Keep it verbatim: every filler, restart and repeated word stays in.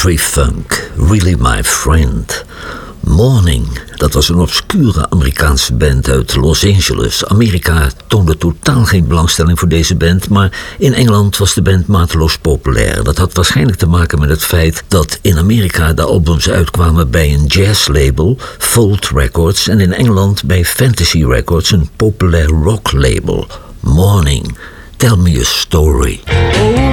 country funk, Really My Friend. Morning, dat was een obscure Amerikaanse band uit Los Angeles. Amerika toonde totaal geen belangstelling voor deze band, maar in Engeland was de band mateloos populair. Dat had waarschijnlijk te maken met het feit dat in Amerika de albums uitkwamen bij een jazzlabel, Volt Records, en in Engeland bij Fantasy Records, een populair rocklabel. Morning, tell me a story.